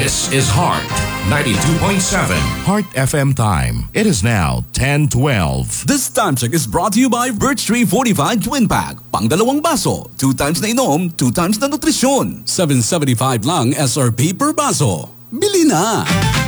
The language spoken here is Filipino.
This is Heart 92.7 Heart FM time. It is now 10:12. This time check is brought to you by Birch Tree 45 Twin Pack. Pang dalawang baso, 2 times na inom, 2 times na nutrisyon. $7.75 lang SRP per baso. Bili na!